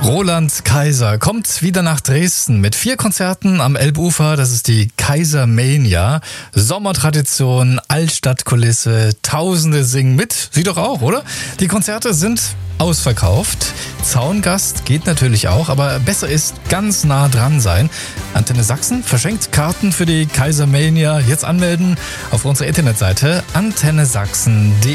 Roland Kaiser kommt wieder nach Dresden mit 4 Konzerten am Elbufer. Das ist die Kaisermania. Sommertradition, Altstadtkulisse, Tausende singen mit. Sie doch auch, oder? Die Konzerte sind ausverkauft. Zaungast geht natürlich auch, aber besser ist ganz nah dran sein. Antenne Sachsen verschenkt Karten für die Kaisermania. Jetzt anmelden auf unserer Internetseite antennesachsen.de.